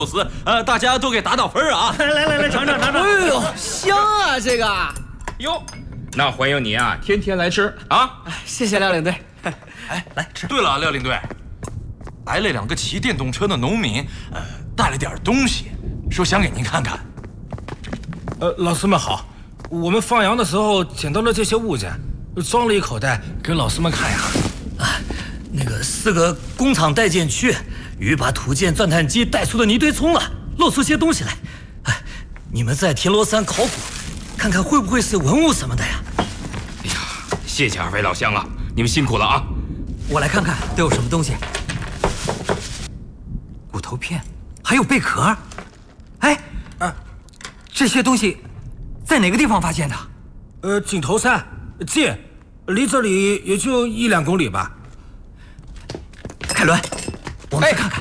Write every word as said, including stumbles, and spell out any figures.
寿司，呃，大家都给打打分啊！ 来来来来，尝尝尝尝。 哎呦，香啊这个！ 哟，那欢迎你啊，天天来吃啊！ 谢谢廖领队。 哎，来吃。对了，廖领队，来了两个骑电动车的农民，呃，带了点东西，说想给您看看。 呃，老师们好，我们放羊的时候捡到了这些物件，装了一口袋给老师们看呀。 啊，那个四个工厂待建区，鱼把土建钻探机带出的泥堆葱了，露出些东西来。哎，你们在田螺山考古，看看会不会是文物什么的呀？ 哎呀，谢谢二位老乡啊，你们辛苦了啊！ 我来看看都有什么东西。骨头片，还有贝壳。哎，啊，这些东西在哪个地方发现的？ 呃，井头山近，离这里也就一两公里吧。 凯伦，我们去看看。